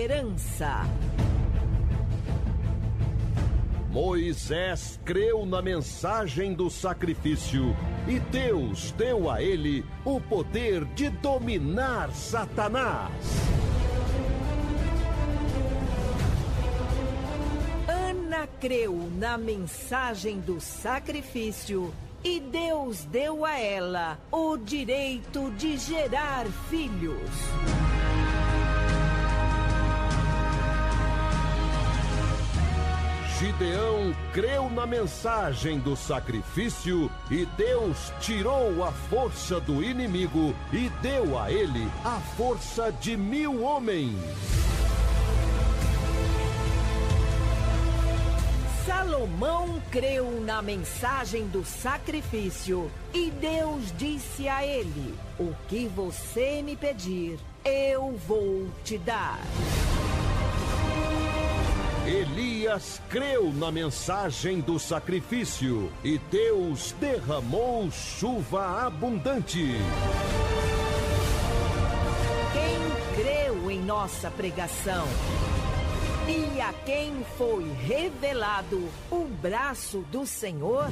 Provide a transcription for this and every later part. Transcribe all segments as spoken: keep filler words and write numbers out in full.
esperança. Moisés creu na mensagem do sacrifício e Deus deu a ele o poder de dominar Satanás. Ana creu na mensagem do sacrifício e Deus deu a ela o direito de gerar filhos. Gideão creu na mensagem do sacrifício e Deus tirou a força do inimigo e deu a ele a força de mil homens. Salomão creu na mensagem do sacrifício e Deus disse a ele: o que você me pedir, eu vou te dar. Elias creu na mensagem do sacrifício e Deus derramou chuva abundante. Quem creu em nossa pregação e a quem foi revelado o braço do Senhor?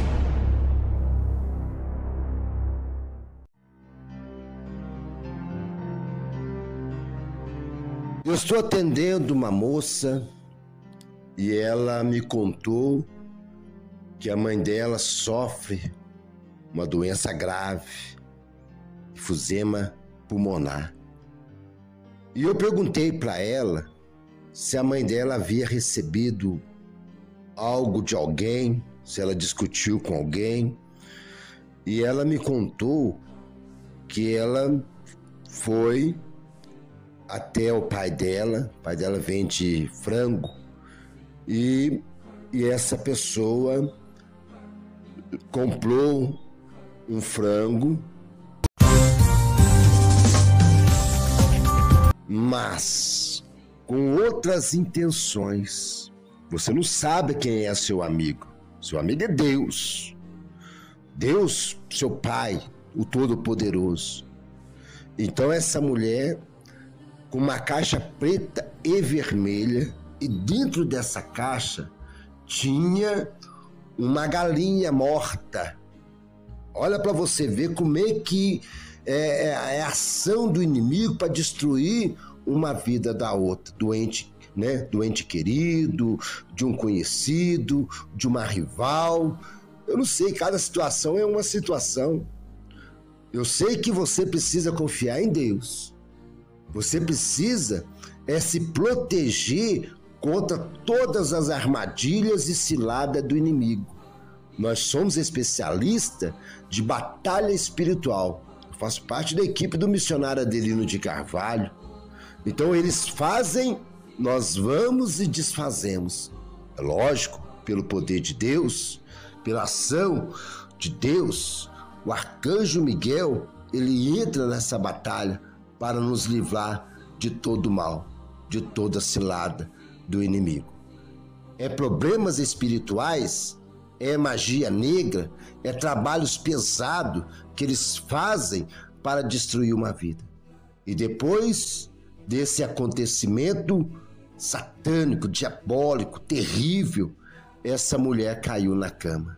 Eu estou atendendo uma moça e ela me contou que a mãe dela sofre uma doença grave, enfisema pulmonar. E eu perguntei para ela se a mãe dela havia recebido algo de alguém, se ela discutiu com alguém. E ela me contou que ela foi até o pai dela, o pai dela vende frango, e, e essa pessoa comprou um frango, mas com outras intenções. Você não sabe quem é seu amigo. Seu amigo é Deus. Deus, seu Pai, o Todo-Poderoso. Então essa mulher, com uma caixa preta e vermelha, e dentro dessa caixa tinha uma galinha morta. Olha para você ver como é que é, é a ação do inimigo para destruir uma vida da outra, doente, né? Doente querido, de um conhecido, de uma rival. Eu não sei, cada situação é uma situação. Eu sei que você precisa confiar em Deus. Você precisa é se proteger contra todas as armadilhas e ciladas do inimigo. Nós somos especialistas de batalha espiritual. Eu faço parte da equipe do missionário Adelino de Carvalho. Então eles fazem, nós vamos e desfazemos. É lógico, pelo poder de Deus, pela ação de Deus, o arcanjo Miguel, ele entra nessa batalha para nos livrar de todo mal, de toda cilada do inimigo. É problemas espirituais, é magia negra, é trabalhos pesados que eles fazem para destruir uma vida. E depois desse acontecimento satânico, diabólico, terrível, essa mulher caiu na cama.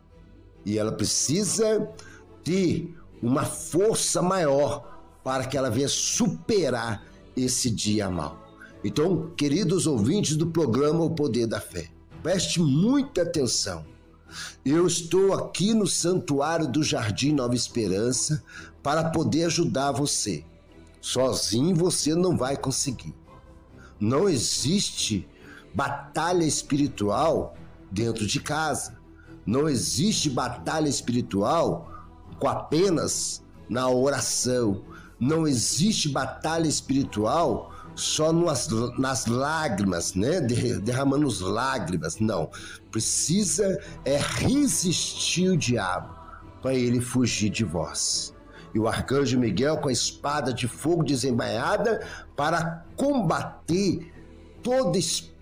E ela precisa ter uma força maior para que ela venha superar esse dia mal. Então, queridos ouvintes do programa O Poder da Fé, preste muita atenção. Eu estou aqui no Santuário do Jardim Nova Esperança para poder ajudar você. Sozinho você não vai conseguir. Não existe batalha espiritual dentro de casa. Não existe batalha espiritual com apenas na oração. Não existe batalha espiritual só nas, nas lágrimas, né? Derramando as lágrimas. Não. Precisa é resistir o diabo para ele fugir de vós. E o arcanjo Miguel com a espada de fogo desembainhada para combater todo espírito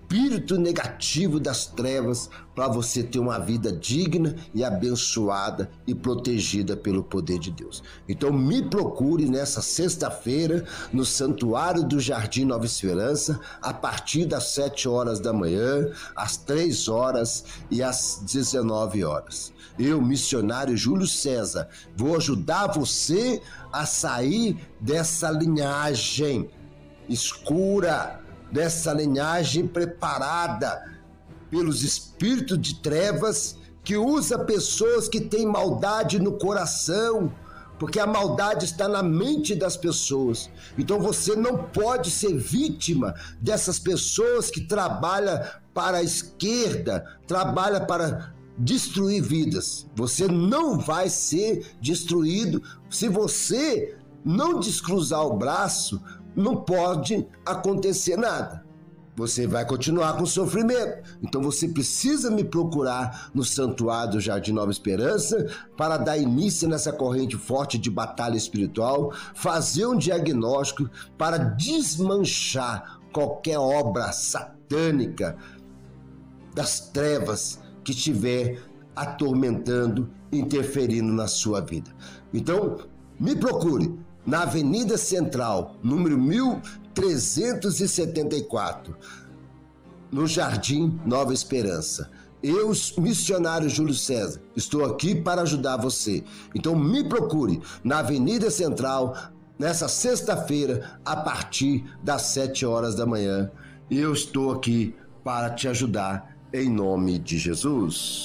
espírito negativo das trevas para você ter uma vida digna e abençoada e protegida pelo poder de Deus. Então me procure nessa sexta-feira no Santuário do Jardim Nova Esperança, a partir das sete horas da manhã, às três horas e às dezenove horas. Eu, missionário Júlio César, vou ajudar você a sair dessa linhagem escura, dessa linhagem preparada pelos espíritos de trevas, que usa pessoas que têm maldade no coração, porque a maldade está na mente das pessoas. Então você não pode ser vítima dessas pessoas que trabalham para a esquerda, trabalham para destruir vidas. Você não vai ser destruído. Se você não descruzar o braço, não pode acontecer nada. Você vai continuar com sofrimento. Então você precisa me procurar no Santuário do Jardim Nova Esperança para dar início nessa corrente forte de batalha espiritual, fazer um diagnóstico para desmanchar qualquer obra satânica das trevas que estiver atormentando, interferindo na sua vida. Então, me procure na Avenida Central, número mil trezentos e setenta e quatro, no Jardim Nova Esperança. Eu, missionário Júlio César, estou aqui para ajudar você. Então me procure na Avenida Central, nessa sexta-feira, a partir das sete horas da manhã. Eu estou aqui para te ajudar, em nome de Jesus.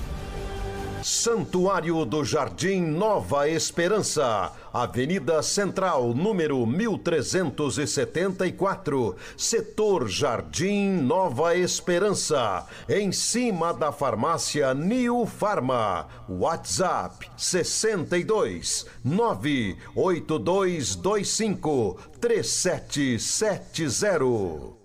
Santuário do Jardim Nova Esperança, Avenida Central, número mil trezentos e setenta e quatro, setor Jardim Nova Esperança, em cima da farmácia Neo Farma. WhatsApp sessenta e dois, nove oito dois dois cinco, três sete sete zero.